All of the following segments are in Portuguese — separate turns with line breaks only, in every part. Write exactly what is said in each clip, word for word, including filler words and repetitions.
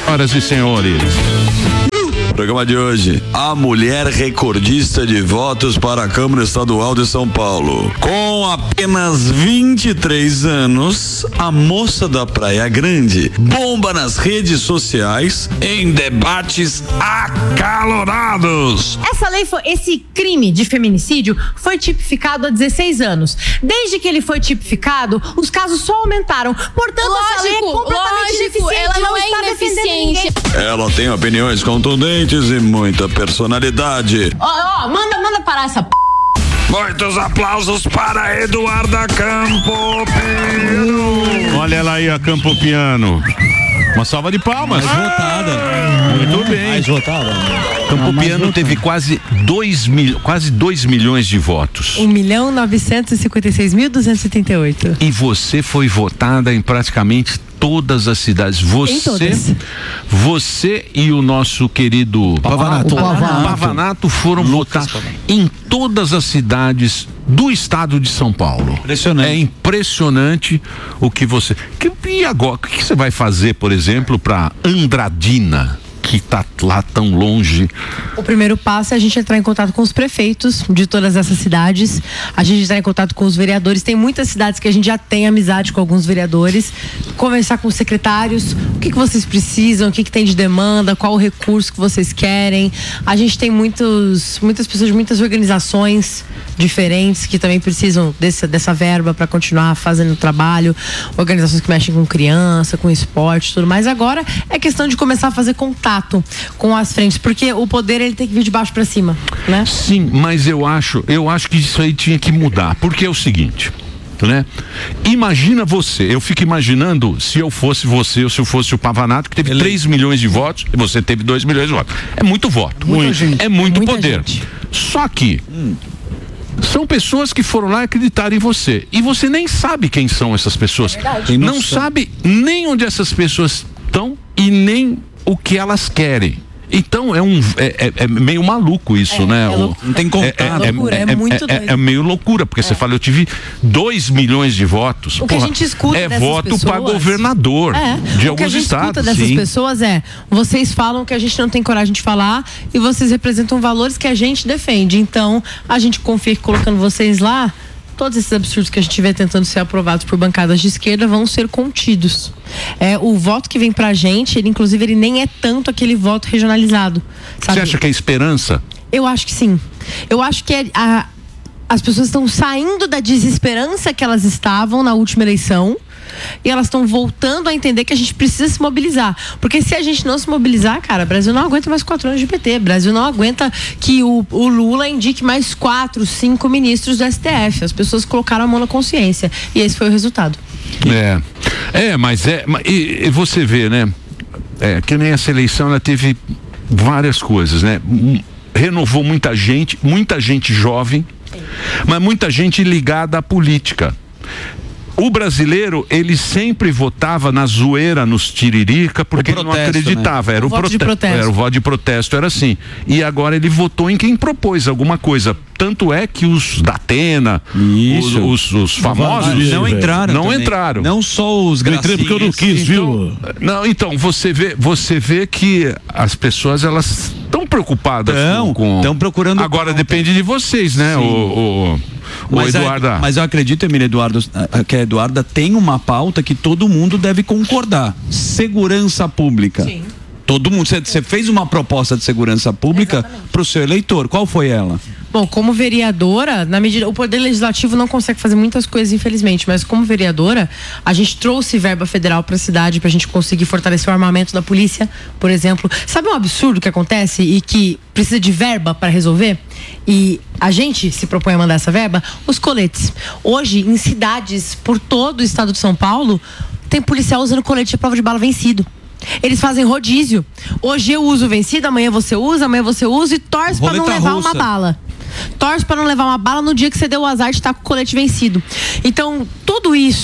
Senhoras e senhores.
Programa de hoje, a mulher recordista de votos para a Câmara Estadual de São Paulo. Com apenas vinte e três anos, a moça da Praia Grande bomba nas redes sociais em debates acalorados.
Essa lei foi, esse crime de feminicídio foi tipificado há dezesseis anos. Desde que ele foi tipificado, os casos só aumentaram. Portanto, lógico, essa lei é completamente
lógico, ela não, não é ineficiente.
Ela tem opiniões contundentes e muita personalidade.
Ó, oh, oh, manda, manda parar essa p...
Muitos aplausos para Eduarda Campopiano.
Olha ela aí, a Campopiano. Uma salva de palmas.
Mais votada.
Muito bem.
Mais votada.
Campopiano teve quase dois mil, quase dois milhões de votos.
um milhão novecentos e cinquenta e seis mil duzentos e setenta e oito.
E você foi votada em praticamente todas as cidades. Você,
em todas.
Você e o nosso querido
Pavanato,
Pavanato, Pavanato foram votar em todas as cidades do estado de São Paulo.
Impressionante.
É impressionante o que você... Que, e agora, o que você vai fazer, por exemplo, para Andradina, que está lá tão longe?
O primeiro passo é a gente entrar em contato com os prefeitos de todas essas cidades, a gente entrar em contato com os vereadores. Tem muitas cidades que a gente já tem amizade com alguns vereadores, conversar com os secretários, o que, que vocês precisam, o que, que tem de demanda, qual o recurso que vocês querem. A gente tem muitos, muitas pessoas de muitas organizações diferentes que também precisam desse, dessa verba para continuar fazendo o trabalho, organizações que mexem com criança, com esporte, tudo mais. Agora é questão de começar a fazer contato com as frentes, porque o poder ele tem que vir de baixo para cima, né?
Sim, mas eu acho, eu acho que isso aí tinha que mudar, porque é o seguinte, né? Imagina você, eu fico imaginando se eu fosse você ou se eu fosse o Pavanato, que teve Ele... três milhões de votos e você teve dois milhões de votos. É muito voto, muito, é muito Muita poder. Gente. Só que hum. são pessoas que foram lá acreditar em você e você nem sabe quem são essas pessoas. É não sabe nem onde essas pessoas estão e nem o que elas querem. Então é um é, é, é meio maluco isso, é, né?
É
o,
não tem contato. É, é, loucura, é, é, muito
é, é, é meio loucura, porque é. você fala, eu tive dois milhões de votos.
O que porra, a gente escuta
é
dessas
voto
pessoas,
para governador
é.
de
o
alguns
que a gente
estados.
escuta dessas
sim.
pessoas é, vocês falam que a gente não tem coragem de falar e vocês representam valores que a gente defende. Então a gente confia que colocando vocês lá, todos esses absurdos que a gente vê tentando ser aprovados por bancadas de esquerda vão ser contidos. É, o voto que vem pra gente, ele inclusive ele nem é tanto aquele voto regionalizado. Sabe?
Você acha que é esperança?
Eu acho que sim. Eu acho que é, a, as pessoas estão saindo da desesperança que elas estavam na última eleição e elas estão voltando a entender que a gente precisa se mobilizar. Porque se a gente não se mobilizar, cara, o Brasil não aguenta mais quatro anos de P T. O Brasil não aguenta que o, o Lula indique mais quatro, cinco ministros do S T F. As pessoas colocaram a mão na consciência. E esse foi o resultado.
É, é mas é. E, e você vê, né? É, que nem essa eleição, ela teve várias coisas, né? Renovou muita gente, muita gente jovem, mas muita gente ligada à política. O brasileiro, ele sempre votava na zoeira, nos tiririca, porque protesto, ele não acreditava. Né? Era o, o voto prote... de protesto. Era o voto de protesto, era assim. E agora ele votou em quem propôs alguma coisa. Tanto é que os da Atena, os, os, os famosos
não entraram.
Não
também.
entraram.
Não só os gracinhas.
Porque eu não quis, viu? Não, então, você vê, você vê que as pessoas, elas estão preocupadas
tão,
com...
Estão procurando...
Agora depende de vocês, né? O, o, o
mas,
Eduarda.
A, mas eu acredito, Emília Eduardo, que a Eduarda tem uma pauta que todo mundo deve concordar. Segurança pública. Sim. Todo mundo. Você fez uma proposta de segurança pública para o seu eleitor. Qual foi ela?
Bom, como vereadora, na medida, o Poder Legislativo não consegue fazer muitas coisas, infelizmente, mas como vereadora, a gente trouxe verba federal para a cidade para a gente conseguir fortalecer o armamento da polícia, por exemplo. Sabe um absurdo que acontece e que precisa de verba para resolver? E a gente se propõe a mandar essa verba? Os coletes. Hoje, em cidades por todo o estado de São Paulo, tem policial usando colete de prova de bala vencido. Eles fazem rodízio. Hoje eu uso vencido, amanhã você usa, amanhã você usa e torce para não levar russa. uma bala. Torce para não levar uma bala no dia que você deu o azar de estar com o colete vencido. Então, tudo isso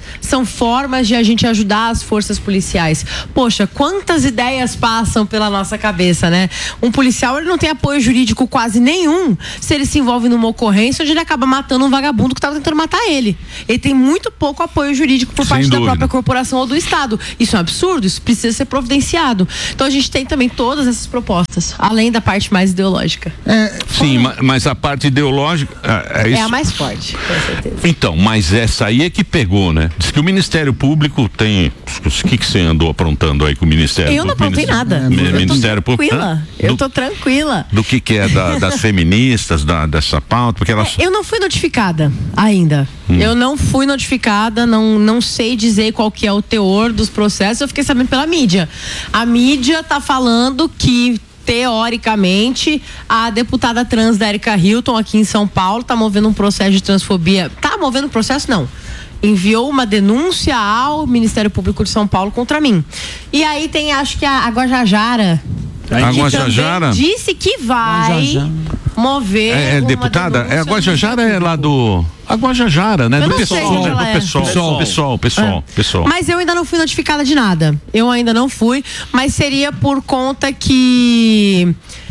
são formas de a gente ajudar as forças policiais. Poxa, quantas ideias passam pela nossa cabeça, né? Um policial, ele não tem apoio jurídico quase nenhum se ele se envolve numa ocorrência onde ele acaba matando um vagabundo que estava tentando matar ele. Ele tem muito pouco apoio jurídico por
Sem
parte
dúvida.
da própria corporação ou do Estado. Isso é um absurdo, isso precisa ser providenciado. Então a gente tem também todas essas propostas, além da parte mais ideológica.
É, sim, ma- mas a parte ideológica é, é
É
isso.
a mais forte, com certeza.
Então, mas essa aí é que pegou, né? Diz que o Ministério Público tem. O que, que você andou aprontando aí com o Ministério
Eu não aprontei
Ministério-
nada.
Mi-
Eu tô
Ministério Público.
tranquila.
Hã?
Eu
Do-
tô tranquila.
Do que, que é da- das feministas, da, dessa pauta, porque elas.
Eu não fui notificada ainda.
Hum.
Eu não fui notificada, não, não sei dizer qual que é o teor dos processos, eu fiquei sabendo pela mídia. A mídia tá falando que, teoricamente, a deputada trans da Erika Hilton aqui em São Paulo tá movendo um processo de transfobia. Tá movendo um processo? Não. Enviou uma denúncia ao Ministério Público de São Paulo contra mim. E aí tem, acho que a, a Guajajara.
A
que
Guajajara?
também disse que vai mover.
É, é
uma
deputada? É a
denúncia
Guajajara é lá do. A Guajajara, né?
Eu
do
não sei
pessoal,
onde
né?
ela
Do
é.
pessoal,
Pessoal.
pessoal, pessoal,
Ah.
pessoal.
Mas eu ainda não fui notificada de nada. Eu ainda não fui, mas seria por conta que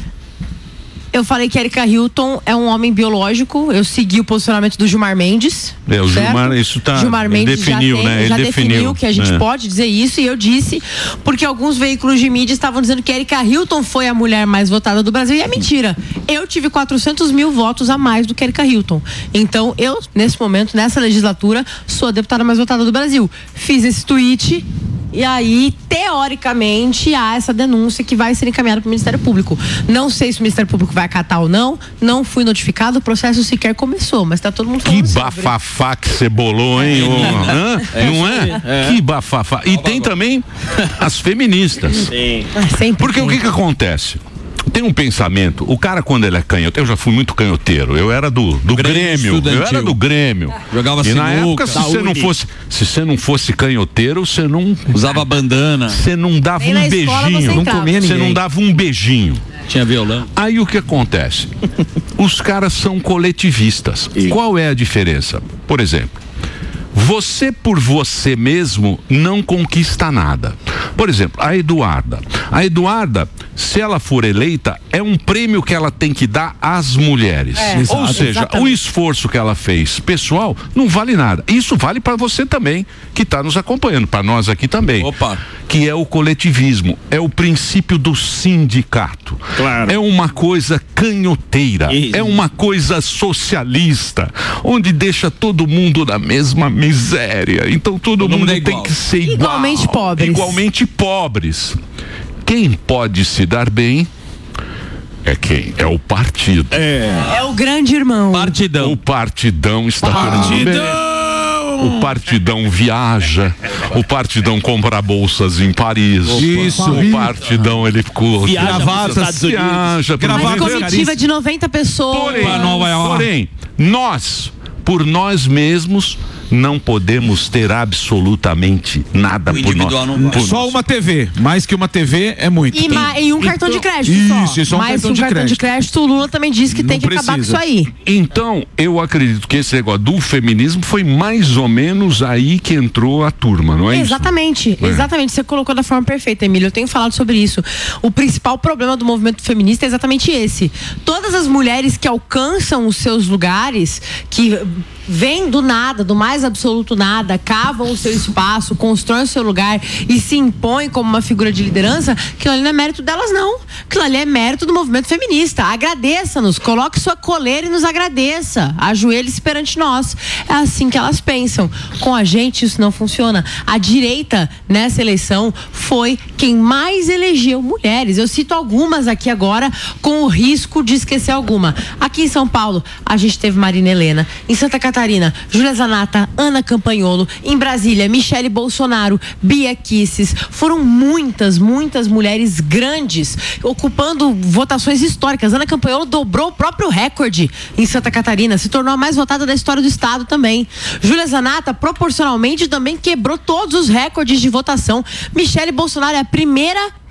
eu falei que Erika Hilton é um homem biológico. Eu segui o posicionamento do Gilmar Mendes.
É, o
certo?
Gilmar, isso tá-
Gilmar
ele
Mendes
definiu,
já, tem,
né? Ele
já
definiu,
definiu que a gente
é.
pode dizer isso, e eu disse, porque alguns veículos de mídia estavam dizendo que Erika Hilton foi a mulher mais votada do Brasil, e é mentira. Eu tive quatrocentos mil votos a mais do que Erika Hilton. Então, eu, nesse momento, nessa legislatura, sou a deputada mais votada do Brasil. Fiz esse tweet. E aí, teoricamente, há essa denúncia que vai ser encaminhada para o Ministério Público. Não sei se o Ministério Público vai acatar ou não. Não fui notificado, o processo sequer começou, mas está todo mundo falando
Que
sobre.
bafafá que você bolou, hein? ô? Hã? Não é? Que bafafá. E tem também as feministas.
Ah, sempre
Porque o
tem.
que que acontece? Tem um pensamento, o cara quando ele é canhoteiro, eu já fui muito canhoteiro, eu era do, do
Grêmio
Grêmio, eu
estudantil.
era do Grêmio.
Jogava
E na
sinuca,
época, se você não fosse, se você não fosse canhoteiro, você não
Usava bandana,
você não dava
Nem na
um
escola você
beijinho, não
entrava.
comia ninguém. Você não dava um beijinho.
tinha violão.
Aí o que acontece? Os caras são coletivistas. Qual é a diferença? Por exemplo, você por você mesmo não conquista nada. Por exemplo, a Eduarda. A Eduarda, se ela for eleita, é um prêmio que ela tem que dar às mulheres.
É,
Ou
exato,
seja,
exatamente.
o esforço que ela fez pessoal não vale nada. Isso vale para você também, que está nos acompanhando, para nós aqui também.
Opa.
Que é o coletivismo, é o princípio do sindicato.
Claro.
É uma coisa canhoteira,
Isso.
é uma coisa socialista, onde deixa todo mundo na mesma miséria. Então todo,
Todo
mundo,
mundo é
tem
igual.
que ser igual.
Igualmente pobres.
Igualmente pobres. Quem pode se dar bem é quem? É o partido.
É o grande irmão.
Partidão.
O partidão está tudo bem. O partidão viaja, o partidão compra bolsas em Paris.
Isso.
O partidão ele ficou
Viaja pros
Gravatas,
Estados Unidos.
viaja,
Gravatas
Uma
por exemplo.
comitiva de noventa pessoas.
Porém,
Pra Nova York.
porém, nós, por nós mesmos, não podemos ter absolutamente nada
O
por
individual
nós.
não vai.
por
Só
nós.
uma T V, mais que uma T V é muito.
E, ma- e um cartão de crédito
Isso,
só.
isso é um
Mais
cartão
um
de
cartão de crédito, o Lula também disse que tem
Não
que acabar com isso
precisa.
aí.
Então, eu acredito que esse negócio do feminismo foi mais ou menos aí que entrou a turma, não é isso?
Exatamente,
É.
exatamente. Você colocou da forma perfeita, Emílio. Eu tenho falado sobre isso. O principal problema do movimento feminista é exatamente esse. Todas as mulheres que alcançam os seus lugares, que vêm do nada, do mais absoluto nada, cavam o seu espaço, constroem o seu lugar e se impõem como uma figura de liderança, aquilo ali não é mérito delas, não. Aquilo ali é mérito do movimento feminista. Agradeça-nos, coloque sua coleira e nos agradeça. Ajoelhe-se perante nós. É assim que elas pensam. Com a gente isso não funciona. A direita, nessa eleição, foi quem mais elegeu mulheres. Eu cito algumas aqui agora, com o risco de esquecer alguma. Aqui em São Paulo, a gente teve Marina Helena. Em Santa Catarina, Júlia Zanata, Ana Campanholo. Em Brasília, Michele Bolsonaro, Bia Kicis. Foram muitas, muitas mulheres grandes, ocupando votações históricas. Ana Campanholo dobrou o próprio recorde em Santa Catarina, se tornou a mais votada da história do estado também. Júlia Zanata, proporcionalmente, também quebrou todos os recordes de votação. Michele Bolsonaro é a primeira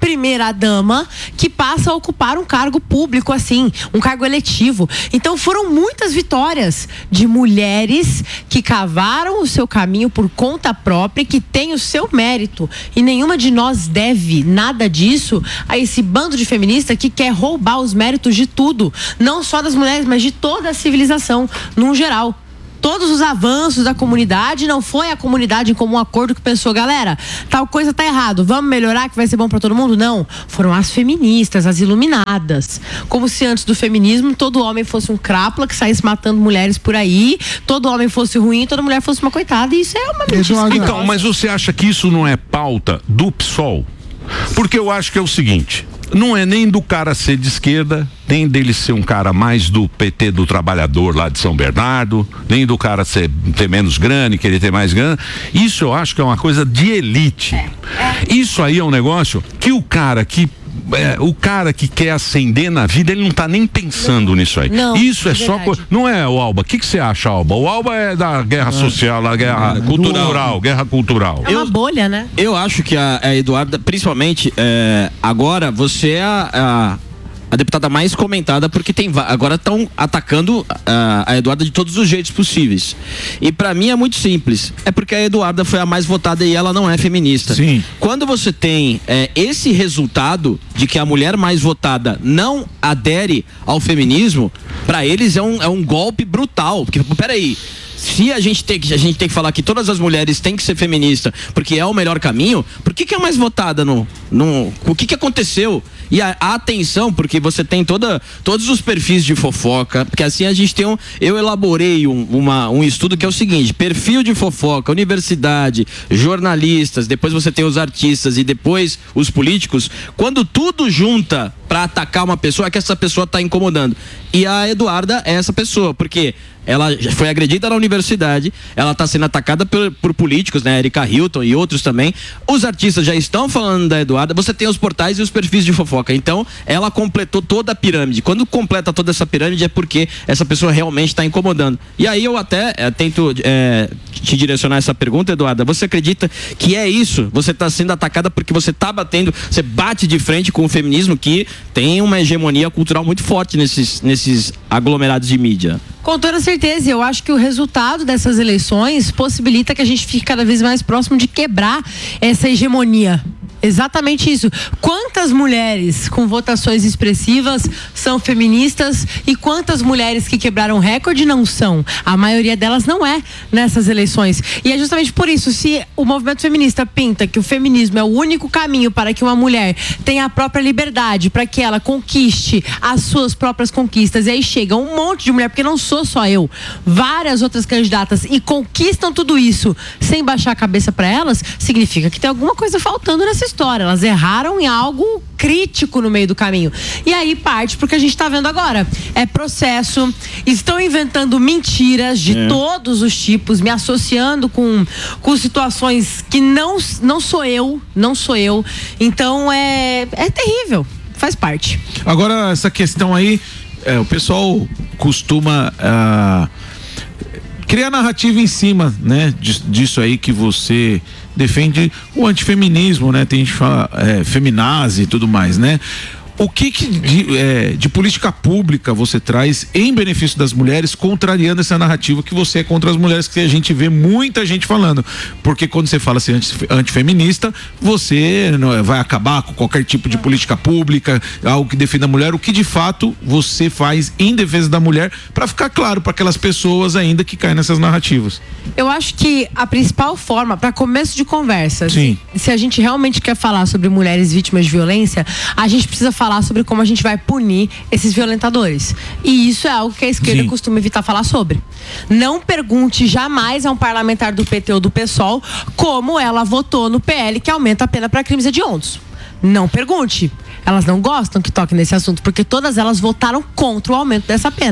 primeira dama que passa a ocupar um cargo público assim, um cargo eletivo. Então foram muitas vitórias de mulheres que cavaram o seu caminho por conta própria e que têm o seu mérito. E nenhuma de nós deve nada disso a esse bando de feministas que quer roubar os méritos de tudo, não só das mulheres, mas de toda a civilização, num geral. Todos os avanços da comunidade, não foi a comunidade em comum acordo que pensou, galera, tal coisa tá errado, vamos melhorar que vai ser bom pra todo mundo? Não, foram as feministas, as iluminadas. Como se antes do feminismo todo homem fosse um crápula que saísse matando mulheres por aí, todo homem fosse ruim, toda mulher fosse uma coitada, e isso é uma mentira.
Então, mas você acha que isso não é pauta do P SOL? Porque eu acho que é o seguinte, não é nem do cara ser de esquerda, nem dele ser um cara mais do P T do trabalhador lá de São Bernardo, nem do cara ser, ter menos grana e querer ter mais grana. Isso eu acho que é uma coisa de elite. É, é. Isso aí é um negócio que o cara que É, o cara que quer ascender na vida, ele não tá nem pensando não, nisso aí. Não, isso é, é só co... Não é, o Alba? O que que você acha, Alba? O Alba é da guerra social, da guerra é, cultural, cultural, guerra cultural.
É uma bolha, né?
Eu acho que a, a Eduarda, principalmente, é, agora você é a, a, a deputada mais comentada, porque tem agora estão atacando a, a Eduarda de todos os jeitos possíveis. E pra mim é muito simples. É porque a Eduarda foi a mais votada e ela não é feminista.
Sim.
Quando você tem é, esse resultado de que a mulher mais votada não adere ao feminismo, pra eles é um, é um golpe brutal. Porque, peraí, se a gente tem que a gente tem que falar que todas as mulheres têm que ser feminista porque é o melhor caminho, por que que é a mais votada no, no o que que aconteceu? E a, a atenção, porque você tem toda, todos os perfis de fofoca, porque assim a gente tem um, eu elaborei um, uma, um estudo que é o seguinte: perfil de fofoca, universidade, jornalistas, depois você tem os artistas e depois os políticos. Quando tudo junta pra atacar uma pessoa, é que essa pessoa tá incomodando. E a Eduarda é essa pessoa, porque ela foi agredida na universidade, ela está sendo atacada por, por políticos, né, Erika Hilton e outros também. Os artistas já estão falando da Eduarda, você tem os portais e os perfis de fofoca. Então, ela completou toda a pirâmide. Quando completa toda essa pirâmide é porque essa pessoa realmente está incomodando. E aí eu até é, tento é, te direcionar essa pergunta, Eduarda. Você acredita que é isso? Você está sendo atacada porque você está batendo, você bate de frente com o feminismo que tem uma hegemonia cultural muito forte nesses, nesses aglomerados de mídia?
Com toda certeza, eu acho que o resultado dessas eleições possibilita que a gente fique cada vez mais próximo de quebrar essa hegemonia. Exatamente isso. Quantas mulheres com votações expressivas são feministas e quantas mulheres que quebraram recorde não são? A maioria delas não é nessas eleições. E é justamente por isso, se o movimento feminista pinta que o feminismo é o único caminho para que uma mulher tenha a própria liberdade, para que ela conquiste as suas próprias conquistas, e aí chega um monte de mulher, porque não sou só eu, várias outras candidatas, e conquistam tudo isso sem baixar a cabeça para elas, significa que tem alguma coisa faltando nessa história. Elas erraram em algo crítico no meio do caminho. E aí parte porque a gente está vendo agora. É processo, estão inventando mentiras de é. todos os tipos, me associando com, com situações que não, não sou eu, não sou eu. Então é, é terrível, faz parte.
Agora, essa questão aí, é, o pessoal costuma uh, criar narrativa em cima, né, disso aí que você defende, o antifeminismo, né? Tem gente que fala é, feminazi e tudo mais, né? O que, que de, é, de política pública você traz em benefício das mulheres, contrariando essa narrativa que você é contra as mulheres, que a gente vê muita gente falando? Porque quando você fala assim antifeminista, você não, vai acabar com qualquer tipo de política pública, algo que defenda a mulher. O que de fato você faz em defesa da mulher, para ficar claro para aquelas pessoas ainda que caem nessas narrativas?
Eu acho que a principal forma, para começo de conversa,
Sim.
se, se a gente realmente quer falar sobre mulheres vítimas de violência, a gente precisa falar falar sobre como a gente vai punir esses violentadores. E isso é algo que a esquerda Sim. costuma evitar falar sobre. Não pergunte jamais a um parlamentar do P T ou do P SOL como ela votou no P L que aumenta a pena para crimes hediondos. Não pergunte. Elas não gostam que toque nesse assunto, porque todas elas votaram contra o aumento dessa pena.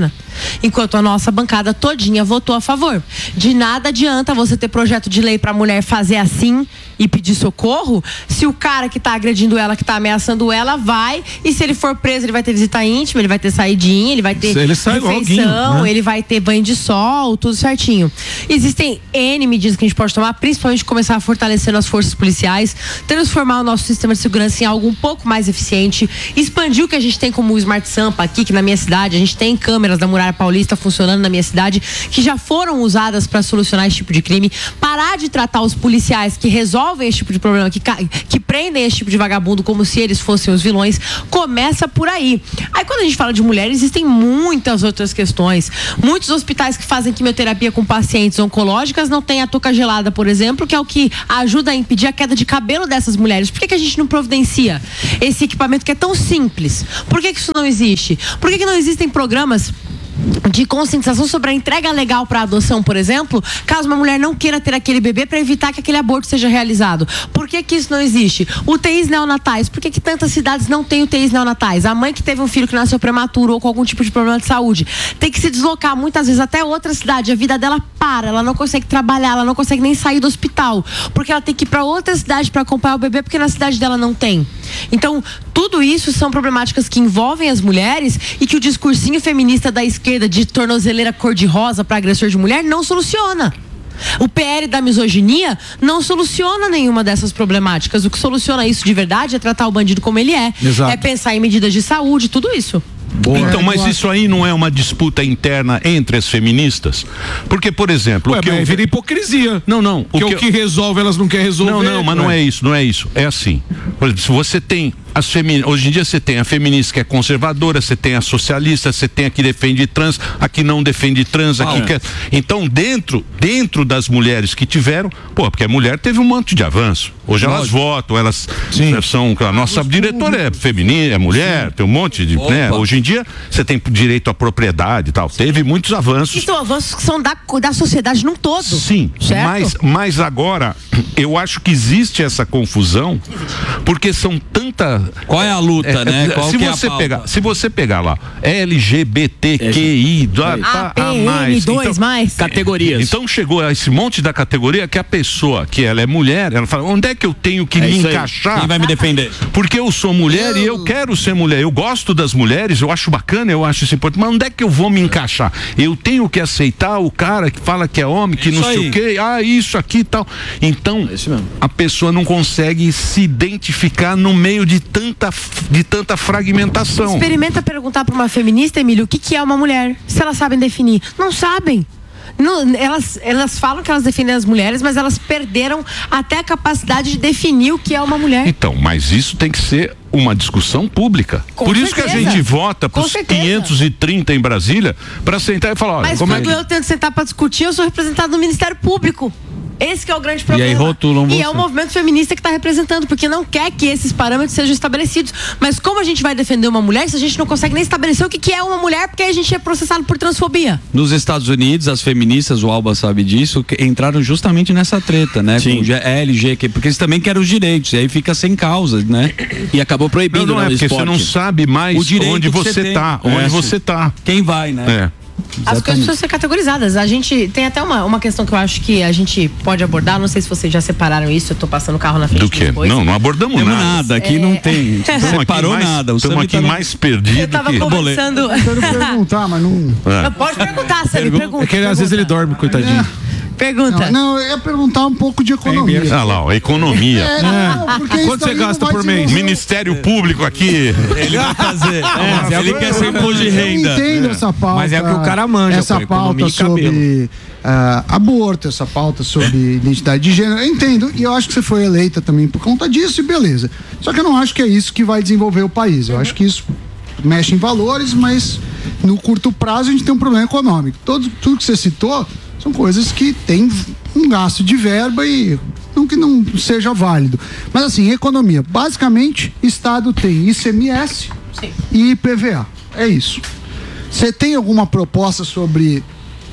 enquanto a nossa bancada todinha votou a favor. De nada adianta você ter projeto de lei pra mulher fazer assim e pedir socorro, se o cara que tá agredindo ela, que tá ameaçando ela, vai, e se ele for preso, ele vai ter visita íntima, ele vai ter saidinha, ele vai ter
ele sai
refeição,
né?
ele vai ter banho de sol, tudo certinho. Existem N medidas que a gente pode tomar, principalmente começar a fortalecer as forças policiais, transformar o nosso sistema de segurança em algo um pouco mais eficiente, expandir o que a gente tem como o Smart Sampa aqui, que na minha cidade, a gente tem câmeras da Muralha Paulista funcionando na minha cidade, que já foram usadas para solucionar esse tipo de crime, parar de tratar os policiais que resolvem esse tipo de problema, que, que prendem esse tipo de vagabundo como se eles fossem os vilões, começa por aí. Aí quando a gente fala de mulher, existem muitas outras questões. Muitos hospitais que fazem quimioterapia com pacientes oncológicas não têm a touca gelada, por exemplo, que é o que ajuda a impedir a queda de cabelo dessas mulheres. Por que, que a gente não providencia esse equipamento que é tão simples? Por que, que isso não existe? Por que, que não existem programas de conscientização sobre a entrega legal para adoção, por exemplo, caso uma mulher não queira ter aquele bebê, para evitar que aquele aborto seja realizado? Por que que isso não existe? U T Is neonatais, por que que tantas cidades não têm U T Is neonatais? A mãe que teve um filho que nasceu prematuro ou com algum tipo de problema de saúde tem que se deslocar muitas vezes até outra cidade, a vida dela para, ela não consegue trabalhar, ela não consegue nem sair do hospital, porque ela tem que ir para outra cidade para acompanhar o bebê, porque na cidade dela não tem. Então, tudo isso são problemáticas que envolvem as mulheres e que o discursinho feminista da esquerda de tornozeleira cor-de-rosa para agressor de mulher não soluciona. O P L da misoginia não soluciona nenhuma dessas problemáticas. O que soluciona isso de verdade é tratar o bandido como ele é.
Exato.
É pensar em medidas de saúde, tudo isso.
Boa. Então, mas isso aí não é uma disputa interna entre as feministas? Porque, por exemplo...
Ué,
o que
mas
eu...
vira hipocrisia.
Não, não.
O que, que, o que resolve, elas não querem resolver.
Não, não, mas não é isso, não é isso. É assim. Por exemplo, se você tem as feministas... Hoje em dia você tem a feminista que é conservadora, você tem a socialista, você tem a que defende trans, a que não defende trans, a que quer... Então, dentro, dentro das mulheres que tiveram... Pô, porque a mulher teve um monte de avanço. Hoje elas votam, elas Sim. são... A nossa diretora é feminina, é mulher, Sim. tem um monte de... Né? Hoje em dia, você tem direito à propriedade e tal. Teve muitos avanços.
E são avanços que são da, da sociedade num todo.
Sim,
certo?
mas, mas agora, eu acho que existe essa confusão, porque são tanta...
Qual é a luta, é, né? Qual
se,
que
você
é a
pegar, se você pegar lá, L G B T Q I,
A, P, M, dois mais.
Categorias.
Então chegou a esse monte da categoria que a pessoa, que ela é mulher, ela fala, onde é que eu tenho que
é
me encaixar?
Quem vai me defender?
Porque eu sou mulher eu... e eu quero ser mulher. Eu gosto das mulheres, eu acho bacana, eu acho isso importante, mas onde é que eu vou me encaixar? Eu tenho que aceitar o cara que fala que é homem, que
isso
não sei
aí.
o quê, ah, isso aqui e tal. Então,
é
a pessoa não consegue se identificar no meio de tanta, de tanta fragmentação.
Experimenta perguntar para uma feminista, Emílio, o que, que é uma mulher, se elas sabem definir. Não sabem. Não, elas, elas falam que elas defendem as mulheres, mas elas perderam até a capacidade de definir o que é uma mulher.
Então, mas isso tem que ser uma discussão pública.
Com
Por
certeza.
isso que a gente vota para
Com
os
certeza.
quinhentos e trinta em Brasília para sentar e falar, olha,
Mas
como
quando
é que...
eu tento sentar para discutir, eu sou representado no Ministério Público. Esse que é o grande problema.
E aí rotulam
E
você.
é o movimento feminista que está representando, porque não quer que esses parâmetros sejam estabelecidos. Mas como a gente vai defender uma mulher se a gente não consegue nem estabelecer o que, que é uma mulher, porque aí a gente é processado por transfobia?
Nos Estados Unidos, as feministas, o Alba sabe disso, que entraram justamente nessa treta, né?
Sim.
Com o L G, porque eles também querem os direitos, e aí fica sem causa, né?
E acabou proibindo
Não, não é, porque
esporte.
você não sabe mais
O direito
onde
que
você
você
tá,
tem.
onde
É,
você tá.
Quem vai, né?
É.
As coisas precisam ser categorizadas. A gente tem até uma, uma questão que eu acho que a gente pode abordar. Não sei se vocês já separaram isso. Eu tô passando o carro na frente.
Do quê?
depois.
Não, não abordamos
Temos
nada.
nada, aqui
É.
não tem. Não separou
mais,
nada. O
Estamos
Sami
aqui
tá no-
mais perdido
Eu tava
que...
conversando.
Eu quero perguntar, mas não.
É.
Pode perguntar, Sami. Pergunta.
É que ele, às vezes ele dorme, coitadinho.
Pergunta.
Não, não, eu ia perguntar um pouco de economia.
Ah lá, ó, economia.
É, não, porque isso
Quanto você
daí não
gasta
vai
por mês?
desenvolver-
Ministério Público aqui.
Ele vai fazer. É, ele quer ser imposto de renda.
Eu entendo essa pauta.
Mas é o que o cara manja,
Essa
pô,
pauta
economia e
sobre ah, aborto, essa pauta sobre identidade de gênero. Eu entendo, e eu acho que você foi eleita também por conta disso, e beleza. Só que eu não acho que é isso que vai desenvolver o país. Eu acho que isso mexe em valores, mas no curto prazo a gente tem um problema econômico. Todo, tudo que você citou são coisas que têm um gasto de verba e não que não seja válido. Mas assim, economia. Basicamente, Estado tem I C M S
Sim.
e I P V A. É isso. Você tem alguma proposta sobre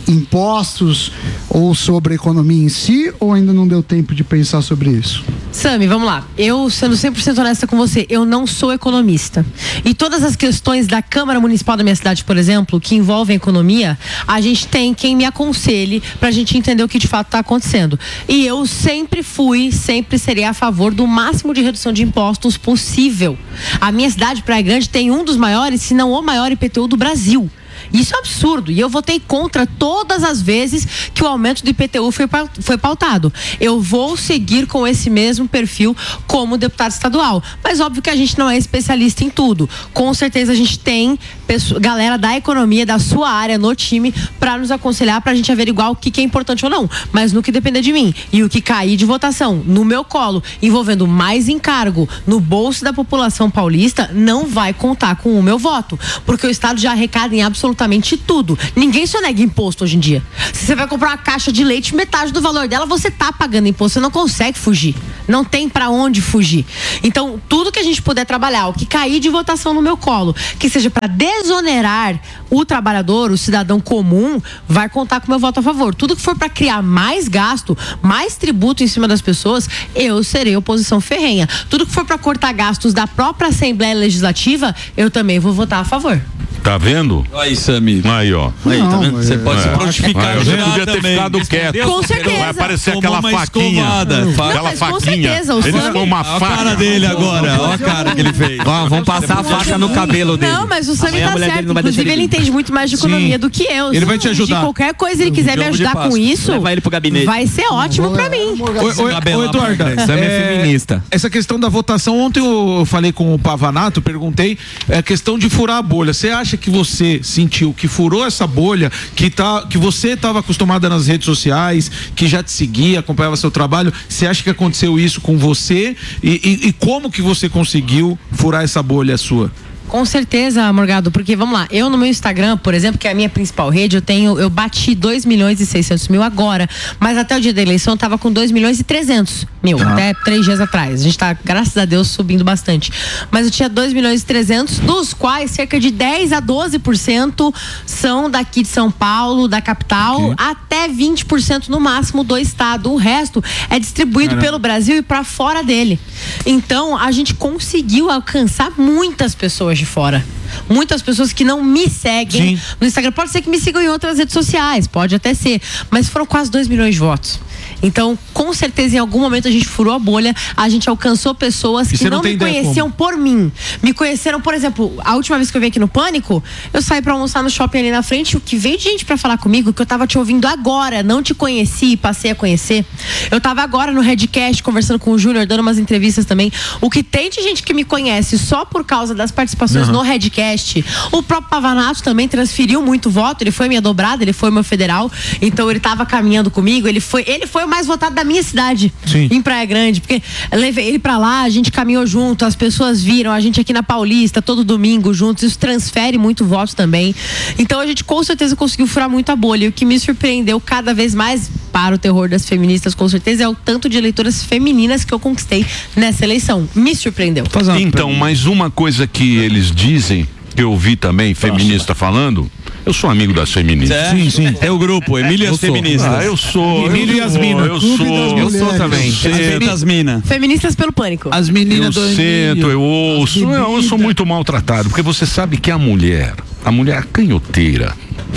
impostos ou sobre a economia em si, ou ainda não deu tempo de pensar sobre isso?
Sami, vamos lá. Eu, sendo cem por cento honesta com você, eu não sou economista. E todas as questões da Câmara Municipal da minha cidade, por exemplo, que envolvem economia, a gente tem quem me aconselhe pra gente entender o que de fato está acontecendo. E eu sempre fui, sempre serei a favor do máximo de redução de impostos possível. A minha cidade, Praia Grande, tem um dos maiores, se não o maior I P T U do Brasil. Isso é absurdo. E eu votei contra todas as vezes que o aumento do I P T U foi, foi pautado. Eu vou seguir com esse mesmo perfil como deputado estadual. Mas óbvio que a gente não é especialista em tudo. Com certeza a gente tem pessoa, galera da economia, da sua área, no time, para nos aconselhar, pra gente averiguar o que, que é importante ou não. Mas no que depender de mim e o que cair de votação no meu colo, envolvendo mais encargo no bolso da população paulista, não vai contar com o meu voto. Porque o Estado já arrecada em absolutamente tudo. Ninguém sonega imposto hoje em dia. Se você vai comprar uma caixa de leite, metade do valor dela você tá pagando imposto, você não consegue fugir. Não tem pra onde fugir. Então, tudo que a gente puder trabalhar, o que cair de votação no meu colo, que seja pra desonerar o trabalhador, o cidadão comum, vai contar com o meu voto a favor. Tudo que for pra criar mais gasto, mais tributo em cima das pessoas, eu serei oposição ferrenha. Tudo que for pra cortar gastos da própria Assembleia Legislativa, eu também vou votar a favor.
Tá vendo?
Aí, Sami.
Aí, ó.
Aí,
Não,
tá vendo? Você
é-
pode se
É.
prontificar.
Ah, eu já podia ter ficado quieto.
Com certeza.
Vai aparecer
Tomou
aquela
uma
faquinha.
escovada.
Não,
Aquela
mas com
faquinha.
certeza, o
Ele
Sami-
ficou uma
Olha a
faca.
cara dele agora. Olha a cara que ele fez.
Ó, vamos passar a faca no cabelo dele.
Não, mas o Sami
Amanhã a
tá
mulher
certo.
dele não vai deixar
Inclusive,
ele
ele
vir.
entende muito mais de
Sim.
economia do que eu.
Ele vai te ajudar.
De qualquer coisa ele quiser me
Jogo de
ajudar com
Páscoa.
isso,
Levar ele pro gabinete.
vai ser ótimo pra mim.
Ô, ô, ô, Eduarda,
Sam é feminista.
Essa questão da votação, ontem eu falei com o Pavanato, perguntei, é a questão de furar a bolha. Você acha que você sentiu que furou essa bolha, que, tá, que você estava acostumada nas redes sociais, que já te seguia, acompanhava seu trabalho? Você acha que aconteceu isso com você? E, e, e como que você conseguiu furar essa bolha sua?
Com certeza, Morgado, porque vamos lá, eu no meu Instagram, por exemplo, que é a minha principal rede, eu tenho, eu bati dois milhões e seiscentos mil agora, mas até o dia da eleição eu tava com dois milhões e trezentos mil,
Ah.
até três dias atrás. A gente tá, graças a Deus, subindo bastante. Mas eu tinha dois milhões e trezentos, dos quais cerca de dez a doze por cento são daqui de São Paulo, da capital,
Ok.
até vinte por cento no máximo do estado. O resto é distribuído
Caramba.
pelo Brasil e pra fora dele. Então, a gente conseguiu alcançar muitas pessoas de fora. Muitas pessoas que não me seguem
Sim.
no Instagram. Pode ser que me sigam em outras redes sociais, pode até ser. Mas foram quase dois milhões de votos. Então, com certeza, em algum momento a gente furou a bolha, a gente alcançou pessoas
E
que
você não
não
tem
me
ideia
conheciam por mim. Me conheceram, por exemplo, a última vez que eu vim aqui no Pânico, eu saí pra almoçar no shopping ali na frente, o que veio de gente pra falar comigo, que eu tava te ouvindo agora, não te conheci e passei a conhecer. Eu tava agora no Redcast conversando com o Júnior, dando umas entrevistas também. O que tem de gente que me conhece só por causa das participações no Redcast. O próprio Pavanato também transferiu muito voto, ele foi minha dobrada, ele foi meu federal, então ele tava caminhando comigo, ele foi, ele foi o mais votado da minha cidade,
Sim.
em Praia Grande, porque eu levei ele pra lá, a gente caminhou junto, as pessoas viram, a gente aqui na Paulista, todo domingo juntos, isso transfere muito voto também. Então a gente com certeza conseguiu furar muito a bolha, e o que me surpreendeu cada vez mais, para o terror das feministas, com certeza, é o tanto de eleitoras femininas que eu conquistei nessa eleição. Me surpreendeu.
Então, mas uma coisa que eles dizem, que eu ouvi também feminista falando, eu sou amigo das feministas.
Sim, sim. É o grupo, Emílio e as Feministas.
Ah, eu sou.
Emílio
eu
e as
sou,
minas.
Eu
Clube
sou.
das
Eu sou
mulheres.
também.
Respeita as minas.
Feministas pelo Pânico.
As
Eu
meninas do
sento,
Emílio.
eu ouço. Eu, eu sou muito maltratado, porque você sabe que a mulher, a mulher canhoteira,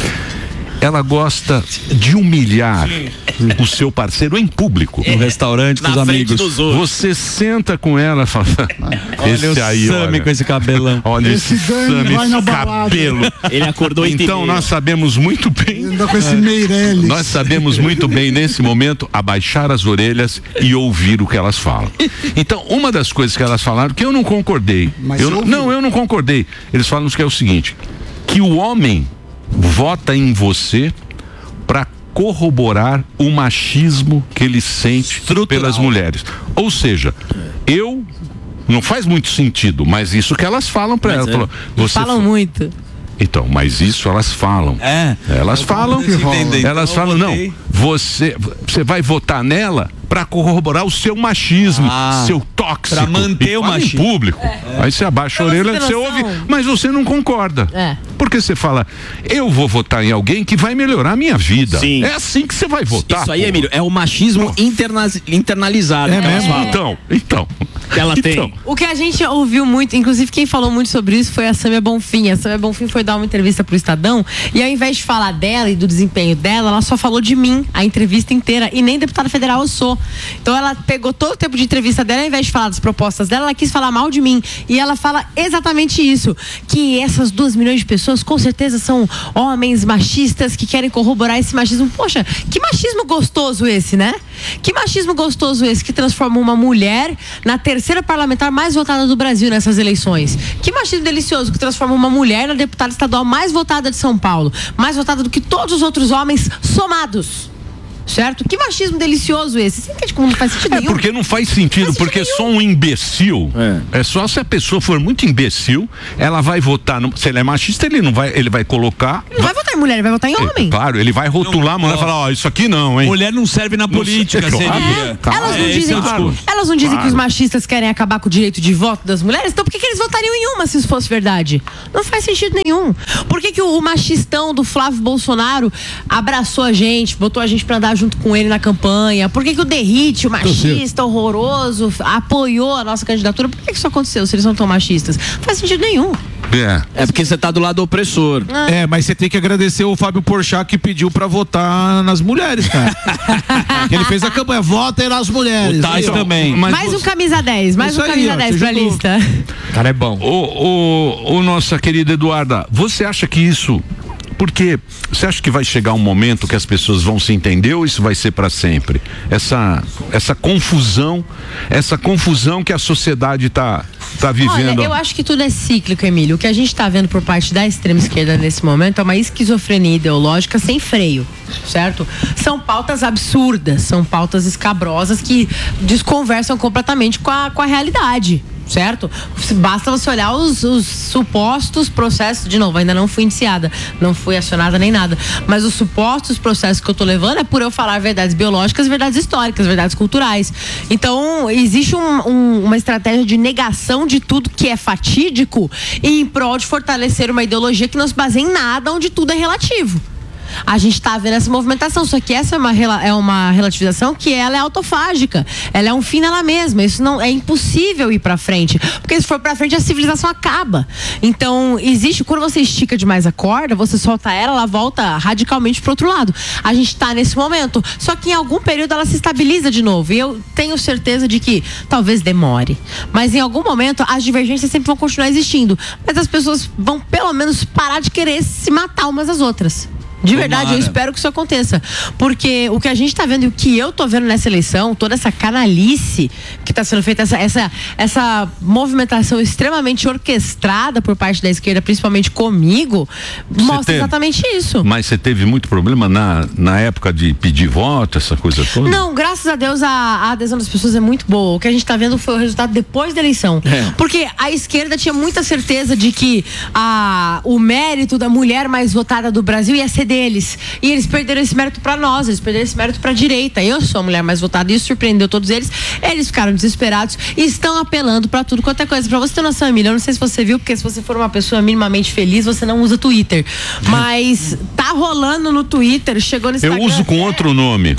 ela gosta de humilhar o seu parceiro em público.
No restaurante com os
Na frente
amigos.
dos outros.
Você senta com ela e fala: esse
Olha o
aí,
Sami
olha.
com esse cabelão.
Olha
Esse
esse,
Dani
Sami,
vai na
esse
balada.
cabelo.
Ele acordou oito e
Então
meia.
nós sabemos muito bem.
Ainda com esse Meirelles.
Nós sabemos muito bem, nesse momento, abaixar as orelhas e ouvir o que elas falam. Então, uma das coisas que elas falaram, que eu não concordei.
Mas
Eu,
você ouviu?
não, eu não concordei. Eles falam que é o seguinte: que o homem vota em você para corroborar o machismo que ele sente pelas mulheres. Ou seja, eu. Não faz muito sentido, mas isso que elas falam para ela.
é.
Falou, você
Falam muito.
Então, mas isso elas falam.
É.
Elas falam,
que rola.
elas
Então,
falam,
eu
não,
votei.
você, você vai votar nela pra corroborar o seu machismo,
Ah,
seu tóxico.
pra manter
E
o
fala em
machismo.
público. Aí você abaixa a
Pra você
orelha,
ter
você
noção.
ouve, mas você não concorda.
É.
Porque você fala, eu vou votar em alguém que vai melhorar a minha vida.
Sim.
É assim que você vai votar.
Isso aí,
pô.
Emílio, é o machismo interna internalizado.
É
que elas
mesmo?
falam.
Então, então.
Que ela tem.
Então.
O que a gente ouviu muito, inclusive quem falou muito sobre isso foi a Sâmia Bonfim. A Sâmia Bonfim foi dar uma entrevista pro Estadão e ao invés de falar dela e do desempenho dela, ela só falou de mim a entrevista inteira e nem deputada federal eu sou. Então ela pegou todo o tempo de entrevista dela, ao invés de falar das propostas dela, ela quis falar mal de mim. E ela fala exatamente isso, que essas duas milhões de pessoas com certeza são homens machistas que querem corroborar esse machismo. Poxa, que machismo gostoso esse, né? Que machismo gostoso esse que transforma uma mulher na terceira parlamentar mais votada do Brasil nessas eleições. Que machismo delicioso que transforma uma mulher na deputada estadual mais votada de São Paulo, mais votada do que todos os outros homens somados. Certo? Que machismo delicioso esse. Você entende como não faz sentido
É
nenhum?
porque não faz sentido,
Não faz
porque
sentido
só um imbecil. É. é só se a pessoa for muito imbecil, ela vai votar. No, se ele é machista, ele não vai, ele vai colocar.
Ele não vai votar em mulher, ele vai votar em homem.
É, claro, ele vai rotular a mulher e falar, ó, isso aqui não, hein?
Mulher não serve na política,
Não sei,
seria.
claro.
Elas não
É, esse
dizem,
é o discurso.
elas não dizem
Claro.
que os machistas querem acabar com o direito de voto das mulheres? Então por que, que eles votariam em uma se isso fosse verdade? Não faz sentido nenhum. Por que, que o, o machistão do Flávio Bolsonaro abraçou a gente, botou a gente pra andar junto com ele na campanha? Por que, que o Derrite, o machista horroroso, apoiou a nossa candidatura? Por que, que isso aconteceu se eles não tão machistas? Não faz sentido nenhum.
É.
É porque você tá do lado opressor.
É, mas você tem que agradecer o Fábio Porchat que pediu pra votar nas mulheres, cara. Que ele fez a campanha, votem nas mulheres.
O Tais
Aí, ó.
também.
Mas
Mais
você-
um camisa dez, mais
Isso
um
aí,
camisa
ó,
dez
você
pra
jogou.
lista.
Cara, é bom.
Ô, ô, ô, nossa querida Eduarda, você acha que isso. Porque você acha que vai chegar um momento que as pessoas vão se entender ou isso vai ser para sempre? Essa, essa confusão, essa confusão que a sociedade tá, tá vivendo.
Olha, eu acho que tudo é cíclico, Emílio. O que a gente está vendo por parte da extrema esquerda nesse momento é uma esquizofrenia ideológica sem freio, certo? São pautas absurdas, são pautas escabrosas que desconversam completamente com a, com a realidade. Certo? Basta você olhar os, os supostos processos, de novo, ainda não fui indiciada, não fui acionada nem nada, mas os supostos processos que eu tô levando é por eu falar verdades biológicas, verdades históricas, verdades culturais. Então, existe um, um, uma estratégia de negação de tudo que é fatídico e em prol de fortalecer uma ideologia que não se baseia em nada, onde tudo é relativo. A gente está vendo essa movimentação, só que essa é uma, é uma relativização que ela é autofágica, ela é um fim nela mesma, isso não é impossível ir para frente, porque se for para frente a civilização acaba. Então existe, quando você estica demais a corda, você solta ela, ela volta radicalmente pro outro lado. A gente está nesse momento, só que em algum período ela se estabiliza de novo, e eu tenho certeza de que talvez demore, mas em algum momento as divergências sempre vão continuar existindo, mas as pessoas vão pelo menos parar de querer se matar umas às outras. De verdade,
Tomara.
eu espero que isso aconteça. Porque o que a gente tá vendo e o que eu tô vendo nessa eleição, toda essa canalice que tá sendo feita, essa, essa, essa movimentação extremamente orquestrada por parte da esquerda, principalmente comigo,
Você
mostra
teve-
exatamente isso.
Mas você teve muito problema na, na época de pedir voto, essa coisa toda?
Não, graças a Deus a, a adesão das pessoas é muito boa. O que a gente tá vendo foi o resultado depois da eleição.
É.
Porque a esquerda tinha muita certeza de que a, o mérito da mulher mais votada do Brasil ia ser deles. E eles perderam esse mérito pra nós, eles perderam esse mérito pra direita. Eu sou a mulher mais votada e isso surpreendeu todos eles. Eles ficaram desesperados e estão apelando pra tudo quanto é coisa. Pra você ter noção, Emília, eu não sei se você viu, porque se você for uma pessoa minimamente feliz, você não usa Twitter. Mas tá rolando no Twitter, chegou no Instagram.
Eu uso com outro nome.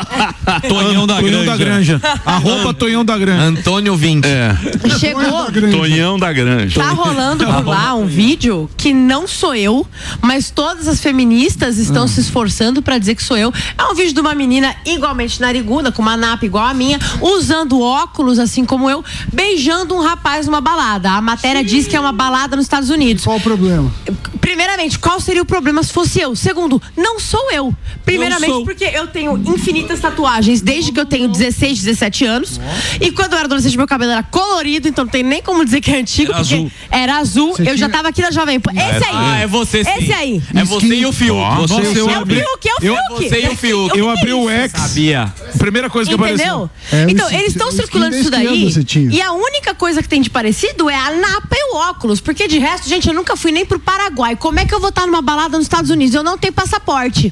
Tonhão da
Tonhão da
Granja.
Granja. Arroba Tonhão da Granja.
Antônio vinte.
É.
Chegou.
Tonhão da Granja.
Tá rolando por lá um vídeo que não sou eu, mas todas as feministas estão se esforçando pra dizer que sou eu. É um vídeo de uma menina igualmente nariguda, com uma napa igual a minha, usando óculos assim como eu, beijando um rapaz numa balada. A matéria diz que é uma balada nos Estados Unidos.
Qual o problema?
Primeiramente, qual seria o problema se fosse eu? Segundo, não sou eu. Primeiramente,
Não sou.
porque eu tenho infinitas tatuagens desde que eu tenho dezesseis, dezessete anos. E quando eu era adolescente, meu cabelo era colorido, então não tem nem como dizer que é antigo,
Era
porque
azul.
era azul.
Você
eu já
tinha-
tava aqui na Jovem Pan. Esse aí.
Ah, é você sim.
Esse aí.
É você e o Fiuk.
Nossa,
Você,
eu
É o
abri-
Fiuk, é o
eu-
Fiuk.
você e o Fiuk.
Eu abri o X.
Sabia.
Primeira coisa que
Entendeu?
apareceu.
É,
então,
esse-
eles estão
esse
circulando
skin
isso
da
daí.
esquerda você tinha.
E a única coisa que tem de parecido é a napa e o óculos. Porque de resto, gente, eu nunca fui nem pro Paraguai. Como é que eu vou estar numa balada nos Estados Unidos? Eu não tenho passaporte.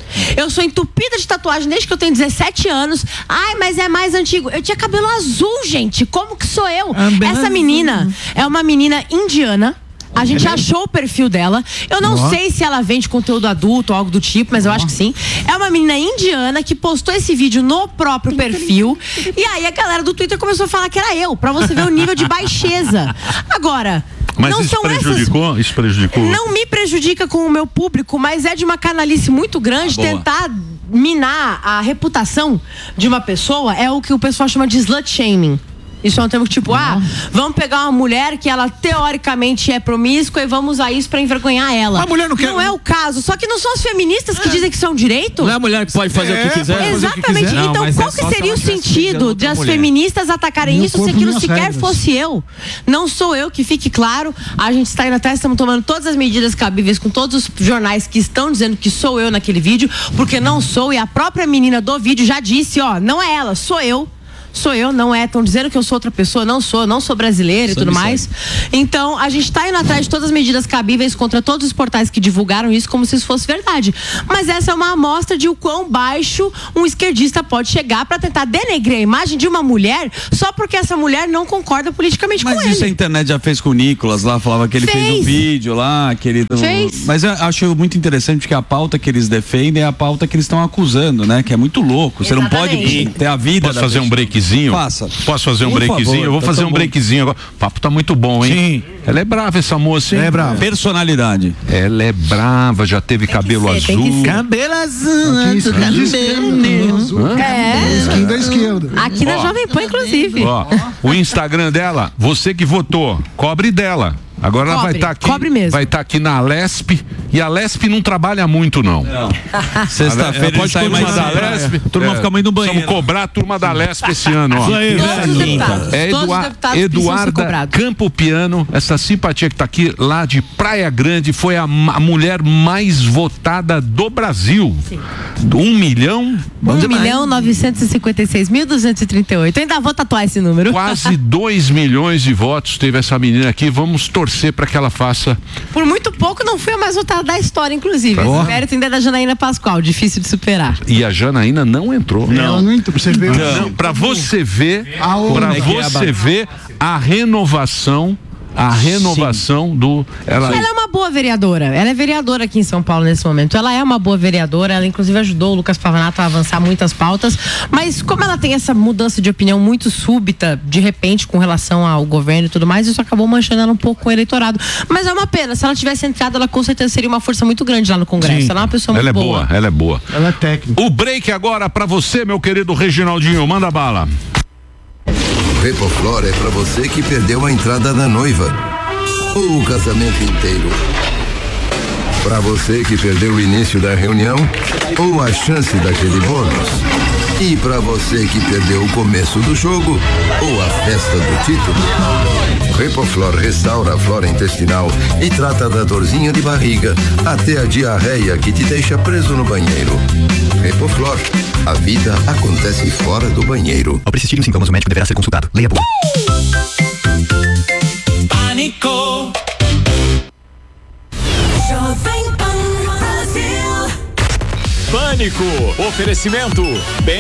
Eu sou entupida de tatuagem desde que eu tenho dezessete anos. Ai, mas é mais antigo. Eu tinha cabelo azul, gente. Como que sou eu? Essa menina é uma menina indiana. A gente achou o perfil dela. Eu não
Ó.
sei se ela vende conteúdo adulto ou algo do tipo, mas eu acho que sim. É uma menina indiana que postou esse vídeo no próprio perfil. E aí a galera do Twitter começou a falar que era eu, pra você ver o nível de baixeza. Agora,
Mas
não
isso
são essas...
prejudicou? Isso prejudicou?
Não me prejudica com o meu público, mas é de uma canalice muito grande
Ah, boa.
tentar minar a reputação de uma pessoa. É o que o pessoal chama de slut shaming. Isso é um termo que tipo, ah, vamos pegar uma mulher que ela teoricamente é promíscua e vamos usar isso pra envergonhar ela.
A mulher não quer-
Não é o caso. Só que não são as feministas que dizem que são direito.
Não é a mulher que pode fazer o que quiser?
pode fazer o que
Exatamente.
quiser.
Então,
Não, mas
qual
é
que
só se
seria
ela
o
tivesse pegando
sentido
outra
de as
mulher.
feministas atacarem
Meu
isso se
corpo,
aquilo
minhas
sequer
regras.
fosse eu? Não sou eu, que fique claro. A gente está indo atrás, estamos tomando todas as medidas cabíveis com todos os jornais que estão dizendo que sou eu naquele vídeo, porque não sou, e a própria menina do vídeo já disse, ó, não é ela, sou eu. Sou eu, não é. Estão dizendo que eu sou outra pessoa, não sou, não sou brasileira e tudo mais. Então, a gente está indo atrás de todas as medidas cabíveis contra todos os portais que divulgaram isso como se isso fosse verdade. Mas essa é uma amostra de o quão baixo um esquerdista pode chegar para tentar denegrir a imagem de uma mulher só porque essa mulher não concorda politicamente
Mas
com
isso a
ele.
internet já fez com o Nicolas lá, falava que ele fez,
Fez.
um vídeo lá, que ele...
Fez.
Mas eu acho muito interessante que a pauta que eles defendem é a pauta que eles estão acusando, né? Que é muito louco. Você não pode
Exatamente.
ter a vida
Posso
da
fazer um
pessoa.
breakzinho?
Faça.
Posso fazer um
Por
breakzinho?
favor,
Eu vou
tá
fazer
tão
um
bom.
breakzinho agora. O papo tá muito bom, hein?
Sim.
Ela é brava, essa moça, hein?
É brava.
Personalidade.
Ela é brava, já teve cabelo
ser, tem que
azul.
ser.
Cabelo azul.
Aqui, skin de esquerda, azul.
É.
Skin da esquerda.
Aqui na
Ó.
Jovem Pan, inclusive.
Ó, o Instagram dela, você que votou, cobre dela. Agora ela vai
Cobre,
estar aqui,
cobre mesmo.
vai estar aqui na Lesp, e a Lesp não trabalha muito não.
Sexta-feira
Pode
ele sai
turma
mais
da
cedo.
Lesp.
A turma fica muito no banheiro.
Vamos cobrar a turma da Lesp esse ano, ó.
Isso aí,
Todos os
velho.
deputados.
É
Todos os
Edua-
deputados precisam ser
Eduarda
cobrados.
Campo Piano, essa simpatia que tá aqui lá de Praia Grande, foi a, ma- a mulher mais votada do Brasil. Um milhão,
um milhão novecentos e cinquenta e seis mil duzentos e trinta e oito. Eu ainda vou tatuar esse número.
quase dois milhões de votos teve essa menina aqui. Vamos torcer para que ela faça.
Por muito pouco não fui a mais votada da história, inclusive.
Tá.
Esse mérito ainda é da Janaína Pascoal, difícil de superar.
E a Janaína não entrou.
Ela não entrou, pra você ver.
Não, para você ver,
Ah, o-
para
Como é que é a
você ver a renovação, a renovação do. Ela,
Ela é uma boa vereadora. Ela é vereadora aqui em São Paulo nesse momento. Ela é uma boa vereadora. Ela, inclusive, ajudou o Lucas Pavanato a avançar muitas pautas. Mas, como ela tem essa mudança de opinião muito súbita, de repente, com relação ao governo e tudo mais, isso acabou manchando ela um pouco com o eleitorado. Mas é uma pena. Se ela tivesse entrado, ela com certeza seria uma força muito grande lá no Congresso.
Sim.
Ela é uma pessoa
ela
muito
é boa, ela é boa.
Ela é técnica.
O break agora para você, meu querido Reginaldinho. Manda bala.
Repoflor é pra você que perdeu a entrada da noiva ou o casamento inteiro. Pra você que perdeu o início da reunião ou a chance daquele bônus. E pra você que perdeu o começo do jogo ou a festa do título. Repoflor restaura a flora intestinal e trata da dorzinha de barriga até a diarreia que te deixa preso no banheiro. Repoflor, a vida acontece fora do banheiro.
Ao persistirem os sintomas, o médico deverá ser consultado. Leia a bula.
Pânico. Jovem Pan Brasil.
Pânico. Oferecimento.